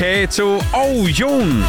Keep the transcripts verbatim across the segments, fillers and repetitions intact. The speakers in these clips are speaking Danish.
Kato og Jon.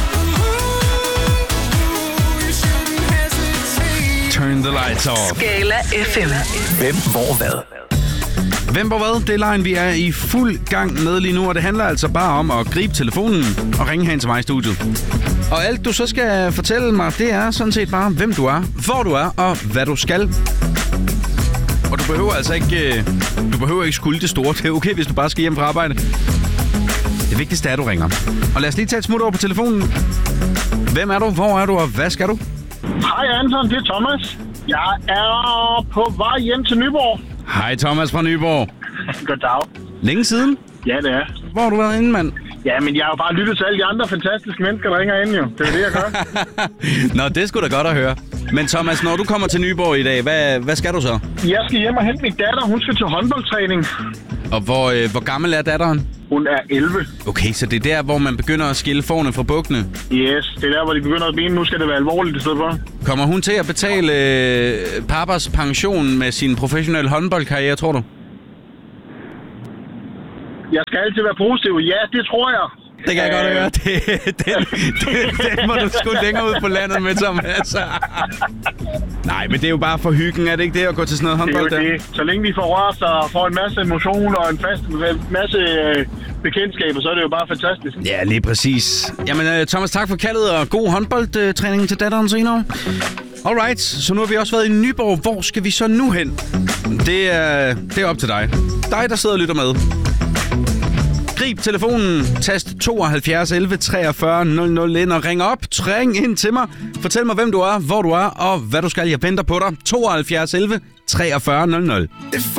Turn the lights off. Skala F M. Hvem, hvor, hvad? Hvem hvor hvad? Det er lejen, vi er i fuld gang med lige nu, og det handler altså bare om at gribe telefonen og ringe hen til mig i studiet. Og alt du så skal fortælle mig, det er sådan set bare, hvem du er, hvor du er og hvad du skal. Og du behøver altså ikke, du behøver ikke skulde det store. Det er okay, hvis du bare skal hjem fra arbejde. Det vigtigste er, at du ringer. Og lad os lige tage et smut over på telefonen. Hvem er du? Hvor er du? Og hvad skal du? Hej Anton, det er Thomas. Jeg er på vej hjem til Nyborg. Hej Thomas fra Nyborg. Goddag. Længe siden? Ja, det er. Hvor har du været inde, mand? Ja, men jeg har jo bare lyttet til alle de andre fantastiske mennesker, der ringer ind jo. Det er det, jeg gør. Nå, det skulle da godt at høre. Men Thomas, når du kommer til Nyborg i dag, hvad, hvad skal du så? Jeg skal hjem og hente min datter. Hun skal til håndboldtræning. Og hvor, øh, hvor gammel er datteren? Hun er elleve. Okay, så det er der, hvor man begynder at skille fårene fra bukkene? Yes, det er der, hvor de begynder at mene, nu skal det være alvorligt i stedet for. Kommer hun til at betale øh, papas pension med sin professionelle håndboldkarriere, tror du? Jeg skal altid være positiv. Ja, det tror jeg. Det kan jeg godt høre. Det, det, det, det må du sgu længere ud på landet med, Thomas. Nej, men det er jo bare for hyggen, er det ikke det at gå til sådan noget håndbold der? Det er jo det. Så længe vi får rørt og får en masse emotion og en fast, masse øh, bekendtskaber, så er det jo bare fantastisk. Ja, lige præcis. Jamen, øh, Thomas, tak for kaldet, og god håndboldtræning til datteren senere. Alright, så nu har vi også været i Nyborg. Hvor skal vi så nu hen? Det er, det er op til dig. Dig, der sidder og lytter med. Grib telefonen, tast tooghalvfjerds elleve treogfyrre nul nul ind og ring op. Ring ind til mig. Fortæl mig, hvem du er, hvor du er og hvad du skal. Jeg venter på dig. tooghalvfjerds elleve treogfyrre nul nul.